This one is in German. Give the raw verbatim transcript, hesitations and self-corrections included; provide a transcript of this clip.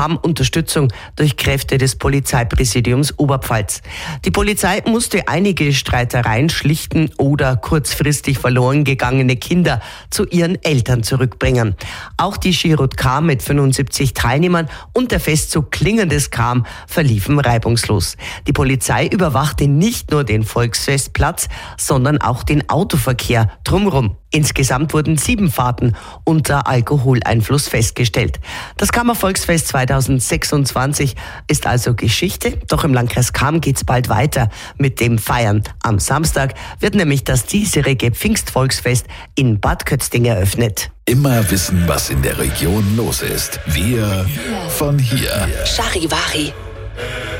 bekam Unterstützung durch Kräfte des Polizeipräsidiums Oberpfalz. Die Polizei musste einige Streitereien schlichten oder kurzfristig verloren gegangene Kinder zu ihren Eltern zurückbringen. Auch die Girot Kram mit fünfundsiebzig Teilnehmern und der Festzug Klingendes Kram verliefen reibungslos. Die Polizei überwachte nicht nur den Volksfestplatz, sondern auch den Autoverkehr drumherum. Insgesamt wurden sieben Fahrten unter Alkoholeinfluss festgestellt. Das Kammervolksfest zweitausendsechsundzwanzig ist also Geschichte, doch im Landkreis Cham geht's bald weiter mit dem Feiern. Am Samstag wird nämlich das diesjährige Pfingstvolksfest in Bad Kötzting eröffnet. Immer wissen, was in der Region los ist. Wir von hier. Charivari.